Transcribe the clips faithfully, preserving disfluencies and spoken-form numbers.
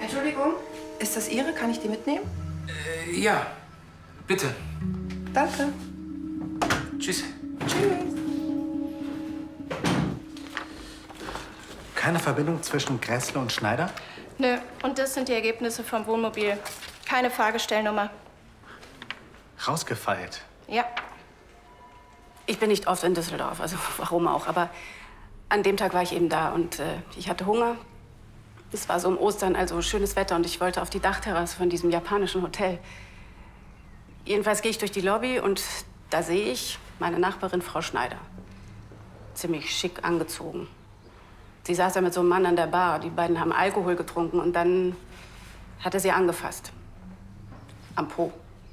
Entschuldigung, ist das Ihre? Kann ich die mitnehmen? Äh, ja, bitte. Danke. Tschüss. Tschüss. Keine Verbindung zwischen Grässle und Schneider? Nö, und das sind die Ergebnisse vom Wohnmobil. Keine Fahrgestellnummer. Rausgefeilt. Ja. Ich bin nicht oft in Düsseldorf, also warum auch. Aber an dem Tag war ich eben da und äh, ich hatte Hunger. Es war so um Ostern, also schönes Wetter und ich wollte auf die Dachterrasse von diesem japanischen Hotel. Jedenfalls gehe ich durch die Lobby und da sehe ich meine Nachbarin Frau Schneider. Ziemlich schick angezogen. Sie saß da mit so einem Mann an der Bar. Die beiden haben Alkohol getrunken und dann hat er sie angefasst. Am Po.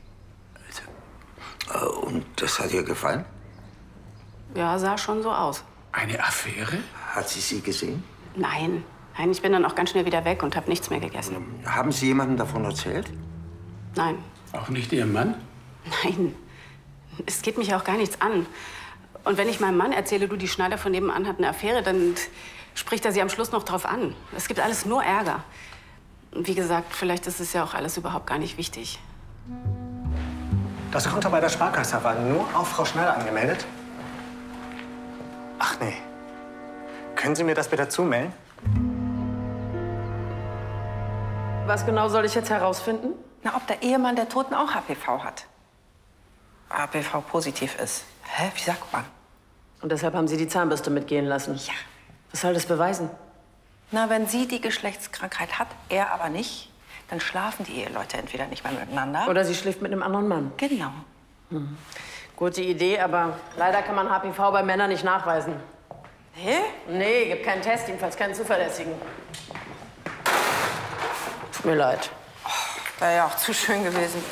Und das hat ihr gefallen? Ja, sah schon so aus. Eine Affäre? Hat sie sie gesehen? Nein. Nein, ich bin dann auch ganz schnell wieder weg und habe nichts mehr gegessen. Haben Sie jemandem davon erzählt? Nein. Auch nicht Ihrem Mann? Nein. Es geht mich auch gar nichts an. Und wenn ich meinem Mann erzähle, du, die Schneider von nebenan hat eine Affäre, dann spricht er sie am Schluss noch drauf an. Es gibt alles nur Ärger. Und wie gesagt, vielleicht ist es ja auch alles überhaupt gar nicht wichtig. Das Konto bei der Sparkasse war nur auf Frau Schneider angemeldet? Ach nee. Können Sie mir das bitte zumelden? Was genau soll ich jetzt herausfinden? Na, ob der Ehemann der Toten auch H P V hat. H P V positiv ist. Hä? Wie sagt man? Und deshalb haben Sie die Zahnbürste mitgehen lassen? Ja. Was soll das beweisen? Na, wenn sie die Geschlechtskrankheit hat, er aber nicht, dann schlafen die Eheleute entweder nicht mehr miteinander. Oder sie schläft mit einem anderen Mann. Genau. Hm. Gute Idee, aber leider kann man H P V bei Männern nicht nachweisen. Hä? Nee, gibt keinen Test, jedenfalls keinen zuverlässigen. Tut mir leid. Oh, wäre ja auch zu schön gewesen.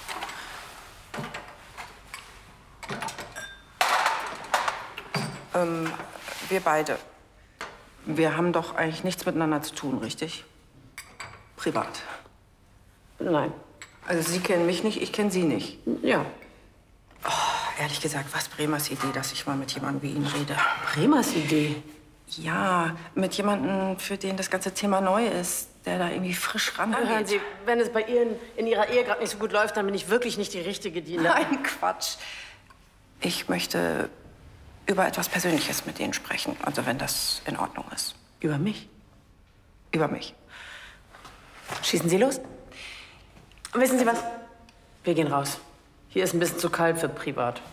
ähm, wir beide. Wir haben doch eigentlich nichts miteinander zu tun, richtig? Privat. Nein. Also Sie kennen mich nicht, ich kenne Sie nicht. Ja. Oh, ehrlich gesagt, was Bremers Idee, dass ich mal mit jemandem wie Ihnen rede. Bremers Idee? Ja, mit jemandem, für den das ganze Thema neu ist, der da irgendwie frisch rangeht. Hören Sie, wenn es bei Ihnen in Ihrer Ehe gerade nicht so gut läuft, dann bin ich wirklich nicht die Richtige, die... Nein, Quatsch. Ich möchte über etwas Persönliches mit Ihnen sprechen, also wenn das in Ordnung ist. Über mich? Über mich. Schießen Sie los? Wissen Sie was? Wir gehen raus. Hier ist ein bisschen zu kalt für privat.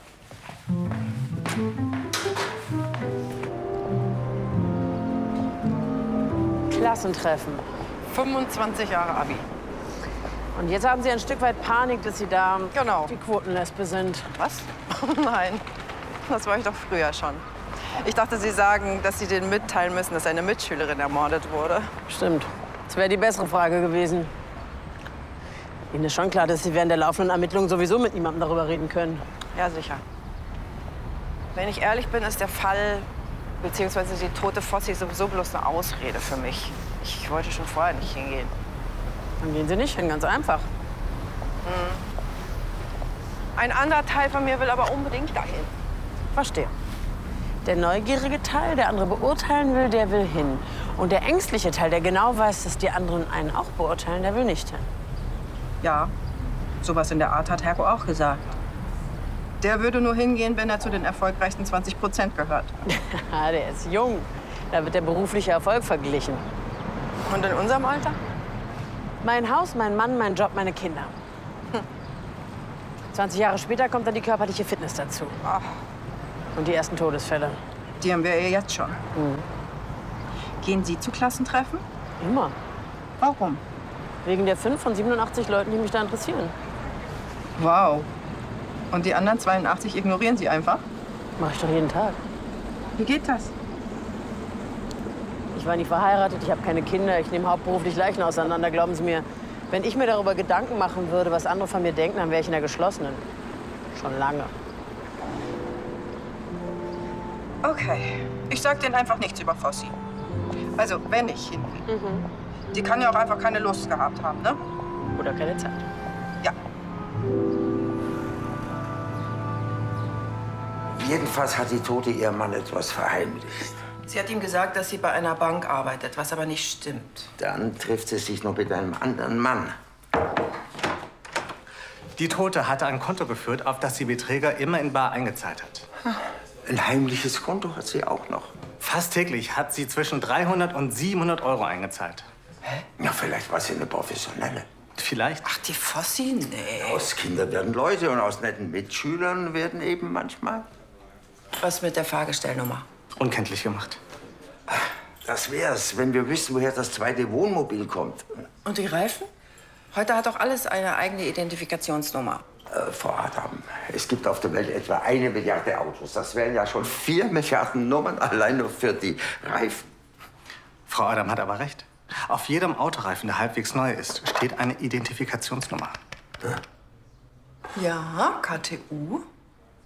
Klassentreffen. fünfundzwanzig Jahre Abi. Und jetzt haben Sie ein Stück weit Panik, dass Sie da genau. die Quotenlesbe sind. Was? Nein, das war ich doch früher schon. Ich dachte, Sie sagen, dass Sie denen mitteilen müssen, dass eine Mitschülerin ermordet wurde. Stimmt. Das wäre die bessere Frage gewesen. Ihnen ist schon klar, dass Sie während der laufenden Ermittlungen sowieso mit niemandem darüber reden können. Ja, sicher. Wenn ich ehrlich bin, ist der Fall, beziehungsweise die tote Fossi sowieso bloß eine Ausrede für mich. Ich wollte schon vorher nicht hingehen. Dann gehen Sie nicht hin, ganz einfach. Hm. Ein anderer Teil von mir will aber unbedingt dahin. Verstehe. Der neugierige Teil, der andere beurteilen will, der will hin. Und der ängstliche Teil, der genau weiß, dass die anderen einen auch beurteilen, der will nicht hin. Ja, sowas in der Art hat Herko auch gesagt. Der würde nur hingehen, wenn er zu den erfolgreichsten zwanzig Prozent gehört. Der ist jung. Da wird der berufliche Erfolg verglichen. Und in unserem Alter? Mein Haus, mein Mann, mein Job, meine Kinder. Hm. zwanzig Jahre später kommt dann die körperliche Fitness dazu. Ach. Und die ersten Todesfälle. Die haben wir ja jetzt schon. Mhm. Gehen Sie zu Klassentreffen? Immer. Warum? Wegen der fünf von siebenundachtzig Leuten, die mich da interessieren. Wow. Und die anderen zweiundachtzig ignorieren Sie einfach? Mach ich doch jeden Tag. Wie geht das? Ich war nie verheiratet, ich habe keine Kinder, ich nehme hauptberuflich Leichen auseinander. Glauben Sie mir, wenn ich mir darüber Gedanken machen würde, was andere von mir denken, dann wäre ich in der geschlossenen. Schon lange. Okay. Ich sag denen einfach nichts über Fossi. Also, wenn ich hin will. Mhm. Die kann ja auch einfach keine Lust gehabt haben, ne? Oder keine Zeit. Ja. Jedenfalls hat die Tote ihrem Mann etwas verheimlicht. Sie hat ihm gesagt, dass sie bei einer Bank arbeitet, was aber nicht stimmt. Dann trifft sie sich noch mit einem anderen Mann. Die Tote hatte ein Konto geführt, auf das die Beträge immer in bar eingezahlt hat. Ein heimliches Konto hat sie auch noch. Fast täglich hat sie zwischen dreihundert und siebenhundert Euro eingezahlt. Hä? Ja, vielleicht war sie eine Professionelle. Vielleicht. Ach, die Fossi? Nee. Aus Kindern werden Leute und aus netten Mitschülern werden eben manchmal. Was mit der Fahrgestellnummer? Unkenntlich gemacht. Das wär's, wenn wir wüssten, woher das zweite Wohnmobil kommt. Und die Reifen? Heute hat doch alles eine eigene Identifikationsnummer. Äh, Frau Adam, es gibt auf der Welt etwa eine Milliarde Autos. Das wären ja schon vier Milliarden Nummern allein nur für die Reifen. Frau Adam hat aber recht. Auf jedem Autoreifen, der halbwegs neu ist, steht eine Identifikationsnummer. Ja, K T U.